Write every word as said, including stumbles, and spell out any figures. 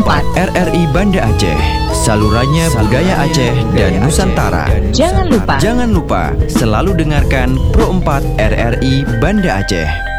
empat R R I Banda Aceh, salurannya budaya Aceh dan Nusantara. Jangan lupa Jangan lupa selalu dengarkan Pro empat R R I Banda Aceh.